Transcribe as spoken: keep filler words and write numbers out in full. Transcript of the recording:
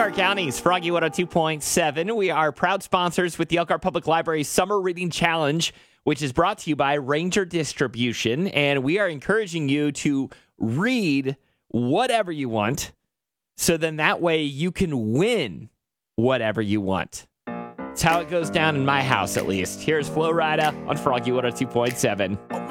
Stark County's Froggy one oh two point seven. We are proud sponsors with the Elkhart Public Library Summer Reading Challenge, which is brought to you by Ranger Distribution. And we are encouraging you to read whatever you want, so then that way you can win whatever you want. That's how it goes down in my house, at least. Here's Flo Rida on Froggy one oh two point seven.